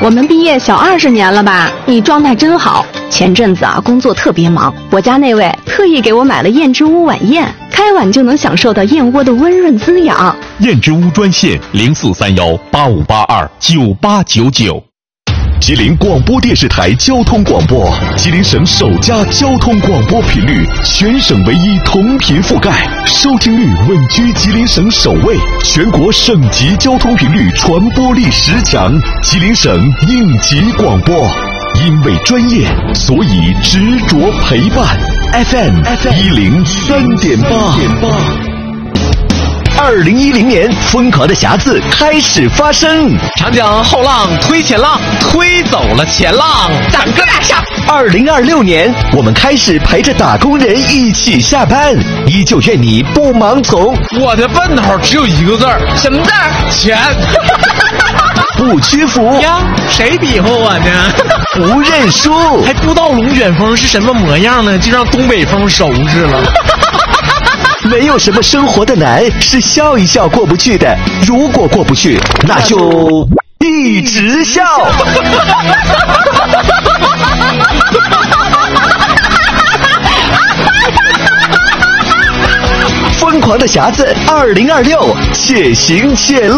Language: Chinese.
我们毕业小20年了吧？你状态真好。前阵子啊，工作特别忙，我家那位特意给我买了燕之屋晚宴，开碗就能享受到燕窝的温润滋养。 燕之屋专线043185829899。吉林广播电视台交通广播，吉林省首家交通广播频率，全省唯一同频覆盖，收听率稳居吉林省首位，全国省级交通频率传播力10强，吉林省应急广播。因为专业，所以执着陪伴。FM 103.8。2010年，疯狂的匣子开始发声。 长江后浪推前浪，推走了前浪，咱哥俩上。 2026年，我们开始陪着打工人一起下班，依旧愿你不盲从。 我的奔头只有一个字儿，什么字儿？钱。 不屈服呀，谁比划我呢？ 不认输， 还不知道龙卷风是什么模样呢，就让东北风收拾了。 没有什么生活的难是笑一笑过不去的，如果过不去，那就一直笑。疯狂的匣子2026，且行且乐。